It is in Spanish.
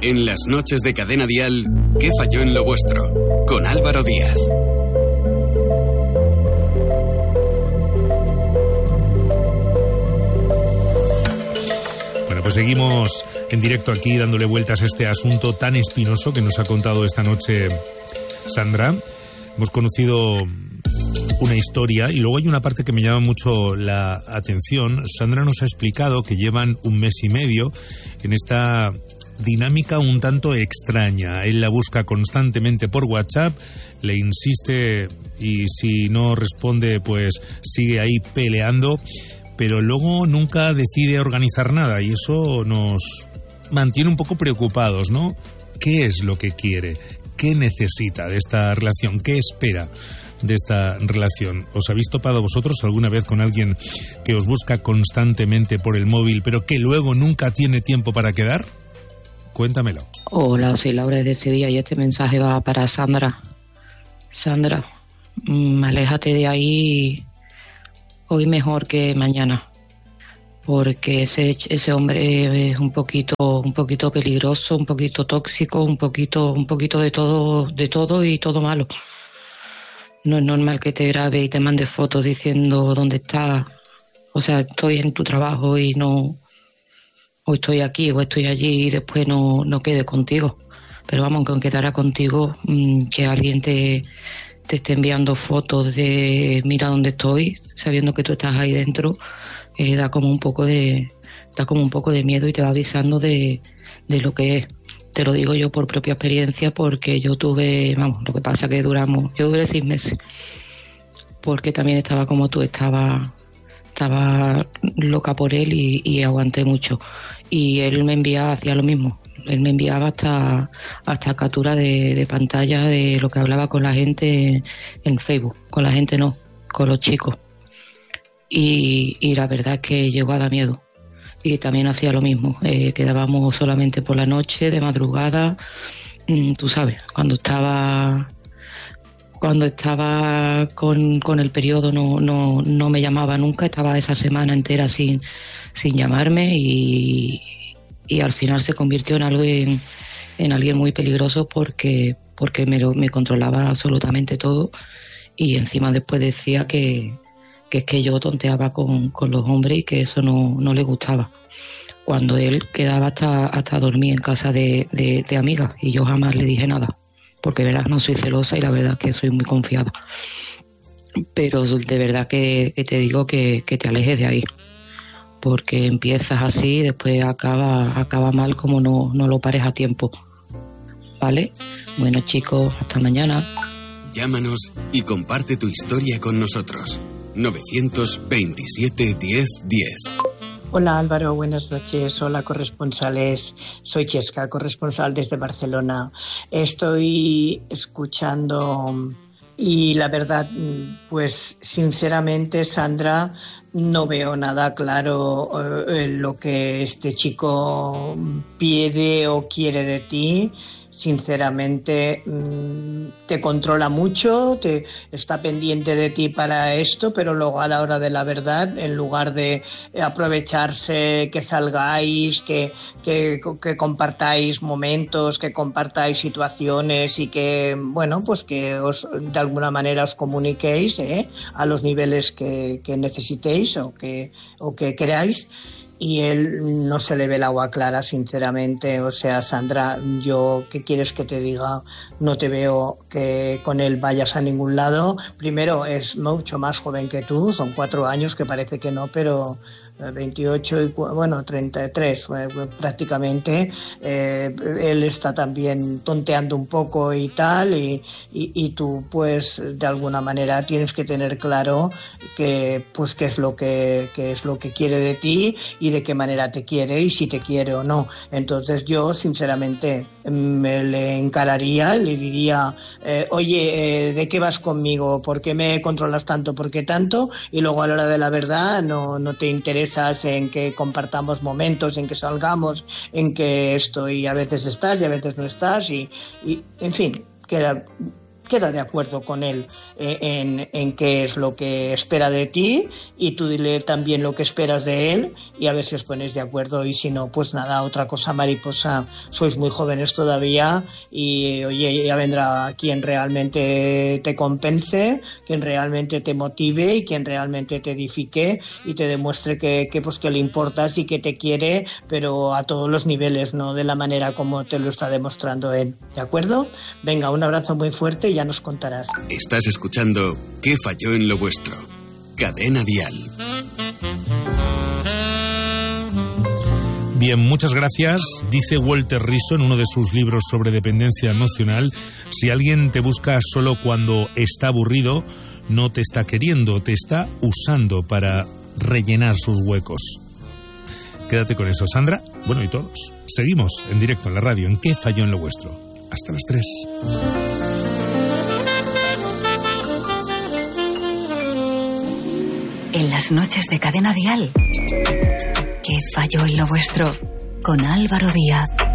En las noches de Cadena Dial, ¿qué falló en lo vuestro? Con Álvaro Díaz. Bueno, pues seguimos en directo aquí dándole vueltas a este asunto tan espinoso que nos ha contado esta noche Sandra. Hemos conocido una historia y luego hay una parte que me llama mucho la atención. Sandra nos ha explicado que llevan 1 mes y medio en esta dinámica un tanto extraña. Él la busca constantemente por WhatsApp, le insiste y si no responde pues sigue ahí peleando, pero luego nunca decide organizar nada y eso nos mantiene un poco preocupados, ¿no? ¿Qué es lo que quiere? ¿Qué necesita de esta relación? ¿Qué espera de esta relación? ¿Os habéis topado vosotros alguna vez con alguien que os busca constantemente por el móvil pero que luego nunca tiene tiempo para quedar? Cuéntamelo. Hola, soy Laura de Sevilla y este mensaje va para Sandra. Sandra, aléjate de ahí hoy mejor que mañana, porque ese hombre es un poquito peligroso, un poquito tóxico, un poquito de todo y todo malo. No es normal que te grabe y te mande fotos diciendo dónde estás. O sea, estoy en tu trabajo y no, o estoy aquí o estoy allí y después no quede contigo. Pero vamos, que quedara contigo, que alguien te esté enviando fotos de mira dónde estoy, sabiendo que tú estás ahí dentro, da como un poco de miedo y te va avisando de lo que es. Te lo digo yo por propia experiencia, porque yo tuve, lo que pasa que yo duré 6 meses, porque también estaba como tú, estaba loca por él y aguanté mucho. Y él me enviaba, hacía lo mismo, él me enviaba hasta captura de pantalla de lo que hablaba con la gente en Facebook, con la gente no, con los chicos. Y la verdad es que llegó a dar miedo. Y también hacía lo mismo, quedábamos solamente por la noche, de madrugada, tú sabes, cuando estaba con el periodo no me llamaba nunca, estaba esa semana entera sin llamarme y al final se convirtió en alguien muy peligroso porque me controlaba absolutamente todo y encima después decía que es que yo tonteaba con los hombres y que eso no le gustaba. Cuando él quedaba hasta dormir en casa de amigas y yo jamás le dije nada, porque verás, no soy celosa y la verdad que soy muy confiada. Pero de verdad que te digo que te alejes de ahí, porque empiezas así y después acaba mal como no lo pares a tiempo. ¿Vale? Bueno, chicos, hasta mañana. Llámanos y comparte tu historia con nosotros. 927 10 10. Hola Álvaro, buenas noches. Hola corresponsales. Soy Chesca, corresponsal desde Barcelona. Estoy escuchando y la verdad, pues sinceramente, Sandra, no veo nada claro lo que este chico pide o quiere de ti. Sinceramente, te controla mucho, está pendiente de ti para esto, pero luego a la hora de la verdad, en lugar de aprovecharse, que salgáis, que compartáis momentos, que compartáis situaciones y que, bueno, pues que de alguna manera os comuniquéis a los niveles que necesitéis o que queráis. Y él no se le ve el agua clara, sinceramente. O sea, Sandra, yo, ¿qué quieres que te diga? No te veo que con él vayas a ningún lado. Primero, es mucho más joven que tú, son 4 años, que parece que no, pero 28 y 33 prácticamente. Él está también tonteando un poco y tal, y tú pues de alguna manera tienes que tener claro que pues qué es lo que quiere de ti y de qué manera te quiere y si te quiere o no. Entonces yo sinceramente me le encararía, le diría oye, ¿de qué vas conmigo? ¿Por qué me controlas tanto? ¿Por qué tanto? Y luego a la hora de la verdad no te interesas en que compartamos momentos, en que salgamos, en que esto, y a veces estás y a veces no estás y en fin, que queda de acuerdo con él en qué es lo que espera de ti, y tú dile también lo que esperas de él, y a ver si os ponéis de acuerdo. Y si no, pues nada, otra cosa, mariposa, sois muy jóvenes todavía, y oye, ya vendrá quien realmente te compense, quien realmente te motive y quien realmente te edifique y te demuestre que le importas y que te quiere, pero a todos los niveles, no de la manera como te lo está demostrando él. ¿De acuerdo? Venga, un abrazo muy fuerte y ya nos contarás. Estás escuchando ¿Qué falló en lo vuestro? Cadena Dial. Bien, muchas gracias. Dice Walter Rizzo en uno de sus libros sobre dependencia emocional: si alguien te busca solo cuando está aburrido, no te está queriendo, te está usando para rellenar sus huecos. Quédate con eso, Sandra. Bueno, y todos. Seguimos en directo en la radio en ¿Qué falló en lo vuestro? Hasta las 3. En las noches de Cadena Dial, ¿Qué falló en lo vuestro? Con Álvaro Díaz.